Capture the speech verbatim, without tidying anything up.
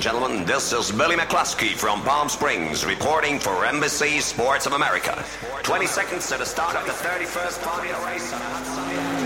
and gentlemen, this is Billy McCluskey from Palm Springs reporting for Embassy Sports of America. twenty seconds to the start of the thirty-first Formula race on a hot Sunday.